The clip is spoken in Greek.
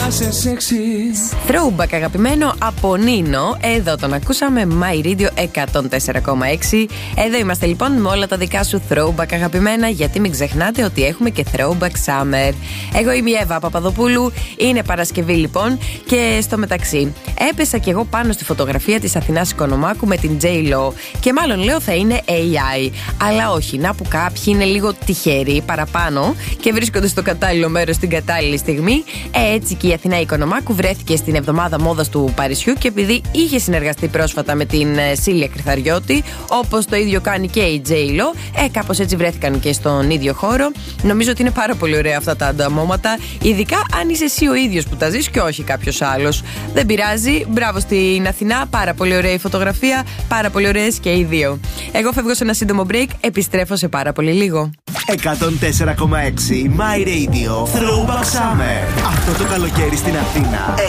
είσαι σεξι. Throwback αγαπημένο από Νίνο. Εδώ τον ακούσαμε, My Radio 104,6. Εδώ είμαστε λοιπόν με όλα τα δικά σου throwback αγαπημένα, γιατί μην ξεχνάτε ότι έχουμε και throwback summer. Εγώ είμαι η Εύα Παπαδοπούλου. Είναι Παρασκευή λοιπόν, και στο μεταξύ έπεσα κι εγώ πάνω στη φωτογραφία της Αθηνάς Οικονομάκου με την J-Lo. Και μάλλον λέω θα είναι AI. Αλλά όχι, να που κάποιοι είναι λίγο τυχεροί παραπάνω και βρίσκονται στο κατάλληλο μέρος την κατάλληλη στιγμή. Έτσι και η Αθηνά Οικονομάκου βρέθηκε στην εβδομάδα μόδας του Παρισιού, και επειδή είχε συνεργαστεί πρόσφατα με την Σίλια Κρυθαριώτη, όπως το ίδιο κάνει και η J-Lo, κάπως έτσι βρέθηκαν και στον ίδιο χώρο. Νομίζω ότι είναι πάρα πολύ ωραία αυτά τα ανταμώματα, ειδικά αν είσαι εσύ ο ίδιος που τα ζεις και όχι κάποιος άλλος. Δεν πειράζει, μπράβο στην Αθηνά, πάρα πολύ ωραία η φωτογραφία, πάρα πολύ ωραίες και οι δύο. Εγώ φεύγω σε ένα σύντομο break, επιστρέφω σε πάρα πολύ λίγο. 104,6 My Radio Throwback Summer. Αυτό το καλοκαίρι στην Αθήνα